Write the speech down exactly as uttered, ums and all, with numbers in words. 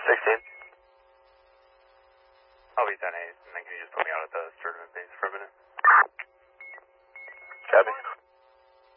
sixteen. I'll be ten eight, and then can you just put me out at the tournament base for a minute? Copy.